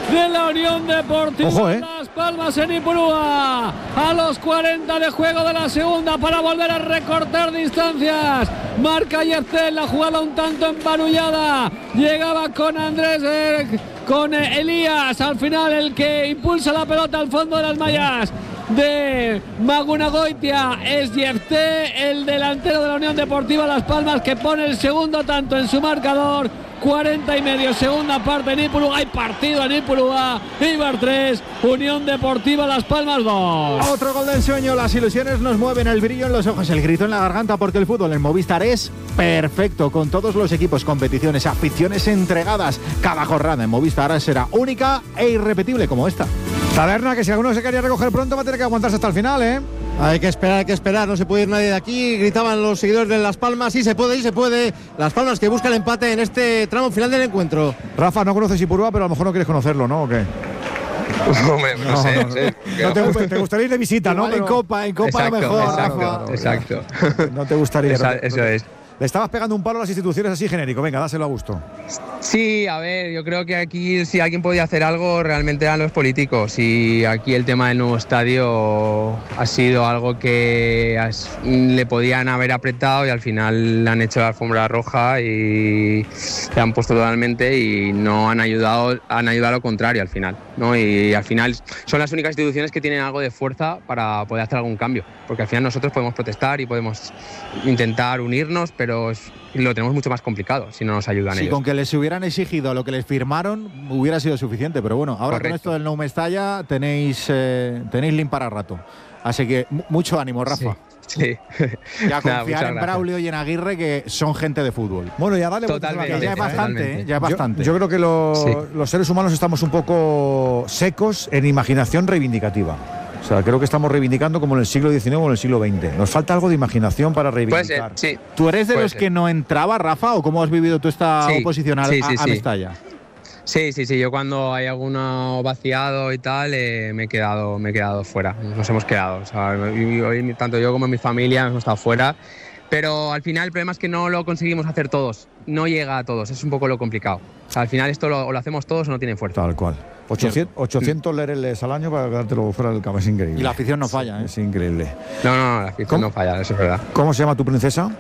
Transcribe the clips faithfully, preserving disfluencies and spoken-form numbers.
de la Unión Deportiva Ojo, ¿eh? Las Palmas en Ipurúa. A los cuarenta de juego de la segunda para volver a recortar distancias. Marca Yeftel, la jugada un tanto embarullada. Llegaba con Andrés, eh, con eh, Elías. Al final el que impulsa la pelota al fondo de las mallas de Magunagoitia es Yeftel, el delantero de la Unión Deportiva Las Palmas, que pone el segundo tanto en su marcador. cuarenta y medio, segunda parte en Ipurúa. Hay partido en Ipurúa. Eibar tres, Unión Deportiva Las Palmas dos. Otro gol de ensueño. Las ilusiones nos mueven, el brillo en los ojos, el grito en la garganta, porque el fútbol en Movistar es perfecto, con todos los equipos, competiciones, aficiones entregadas. Cada jornada en Movistar será única e irrepetible como esta. Taberna, que si alguno se quería recoger pronto va a tener que aguantarse hasta el final, ¿eh? Hay que esperar, hay que esperar, no se puede ir nadie de aquí. Gritaban los seguidores de Las Palmas, sí se puede, sí se puede. Las Palmas que busca el empate en este tramo final del encuentro. Rafa, no conoces Ipurúa, pero a lo mejor no quieres conocerlo, ¿no? ¿O qué? Hombre, no, no sé. No, no, sé. No te, te gustaría ir de visita, ¿no? Pero... En Copa, en Copa exacto, a lo mejor, exacto, Rafa. Exacto. No te gustaría. Esa, eso es. Le estabas pegando un palo a las instituciones así genérico. Venga, dáselo a gusto. Sí, a ver, yo creo que aquí si alguien podía hacer algo realmente eran los políticos, y aquí el tema del nuevo estadio ha sido algo que le podían haber apretado y al final le han hecho la alfombra roja y se han puesto totalmente y no han ayudado, han ayudado a lo contrario al final, ¿no? Y al final son las únicas instituciones que tienen algo de fuerza para poder hacer algún cambio, porque al final nosotros podemos protestar y podemos intentar unirnos, pero pero lo tenemos mucho más complicado si no nos ayudan sí, ellos. Con que les hubieran exigido lo que les firmaron hubiera sido suficiente, pero bueno, ahora correcto. Con esto del No Mestalla tenéis eh, tenéis lin para rato, así que mucho ánimo, Rafa. Sí. sí. Ya confiar Nada, en Braulio y en Aguirre, que son gente de fútbol. Bueno, ya dale totalmente, ya es bastante, ¿eh? Ya es bastante. Yo, yo creo que lo, sí. los seres humanos estamos un poco secos en imaginación reivindicativa. O sea, creo que estamos reivindicando como en el siglo diecinueve o en el siglo veinte. Nos falta algo de imaginación para reivindicar. Puede ser, sí. ¿Tú eres de Puede los ser. que no entraba, Rafa, o cómo has vivido tú esta sí. oposición a, sí, sí, a, a sí. Mestalla? Sí, sí, sí. Yo cuando hay alguno vaciado y tal, eh, me he quedado, me he quedado fuera. Nos hemos quedado. O sea, y hoy tanto yo como mi familia hemos estado fuera. Pero al final el problema es que no lo conseguimos hacer todos. No llega a todos. Es un poco lo complicado. O sea, al final esto lo, o lo hacemos todos o no tiene fuerza. Tal cual. ochocientos, ochocientos lereles al año para quedártelo fuera del campo. Es increíble. Y la afición no falla, ¿eh? Es increíble. No, no, la afición no falla, eso es verdad. ¿Cómo se llama tu princesa?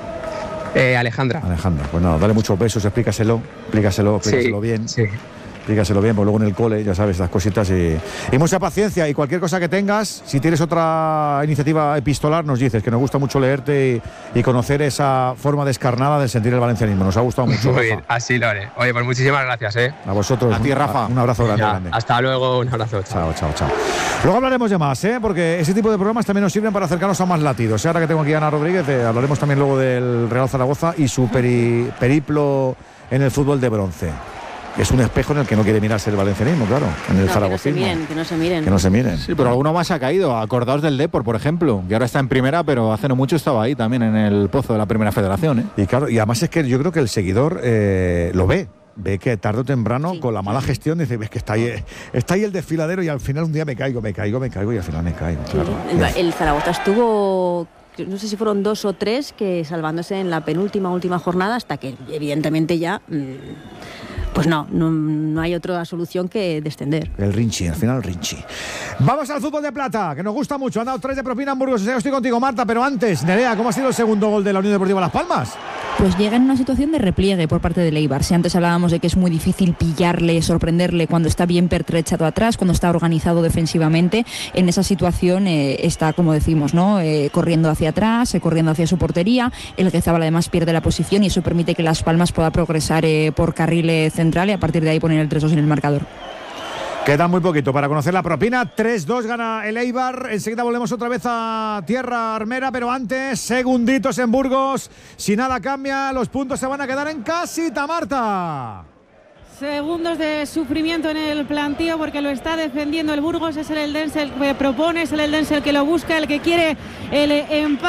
Eh, Alejandra. Alejandra. Pues nada, dale muchos besos, explícaselo. Explícaselo, explícaselo sí, bien. Sí. Explícaselo bien, porque luego en el cole, ya sabes, las cositas y, y mucha paciencia. Y cualquier cosa que tengas, si tienes otra iniciativa epistolar, nos dices, que nos gusta mucho leerte y, y conocer esa forma descarnada de sentir el valencianismo. Nos ha gustado mucho. Muy bien, así lo haré. Oye, pues muchísimas gracias, ¿eh? A vosotros. A ti, Rafa. Un abrazo grande, Ya, grande. hasta luego, un abrazo. Chao, chao, chao. Luego hablaremos de más, ¿eh? Porque ese tipo de programas también nos sirven para acercarnos a más latidos. Ahora que tengo aquí a Ana Rodríguez, eh, hablaremos también luego del Real Zaragoza y su peri, periplo en el fútbol de bronce. Es un espejo en el que no quiere mirarse el valencianismo, claro, en el no, zaragocismo. Que no se miren, que no se miren. Que no se miren. Sí, pero alguno más ha caído. Acordaos del Depor, por ejemplo, que ahora está en primera, pero hace no mucho estaba ahí también en el pozo de la Primera Federación, ¿eh? Y claro, y además es que yo creo que el seguidor eh, lo ve. Ve que tarde o temprano, sí, con la mala gestión, dice, ves que está ahí, está ahí el desfiladero y al final un día me caigo, me caigo, me caigo y al final me caigo. Sí, Claro. el, el Zaragoza estuvo, no sé si fueron dos o tres, que salvándose en la penúltima, última jornada, hasta que evidentemente ya... Mmm, pues no, no, no hay otra solución que descender. El Rinchi, al final el Rinchi. Vamos al fútbol de plata, que nos gusta mucho. Han dado tres de propina en Burgos. Estoy contigo, Marta, pero antes, Nerea, ¿cómo ha sido el segundo gol de la Unión Deportiva Las Palmas? Pues llega en una situación de repliegue por parte del Eibar. Si antes hablábamos de que es muy difícil pillarle, sorprenderle cuando está bien pertrechado atrás, cuando está organizado defensivamente, en esa situación eh, está, como decimos, ¿no? Eh, corriendo hacia atrás, eh, corriendo hacia su portería. El Guezabal además pierde la posición y eso permite que Las Palmas pueda progresar eh, por carril eh, central y a partir de ahí poner el tres dos en el marcador. Queda muy poquito para conocer la propina. tres dos gana el Eibar. Enseguida volvemos otra vez a tierra armera, pero antes, segunditos en Burgos. Si nada cambia, los puntos se van a quedar en casita, Marta. Segundos de sufrimiento en el plantío porque lo está defendiendo el Burgos. Es el Eldense el que propone, es el Eldense el que lo busca, el que quiere el empate.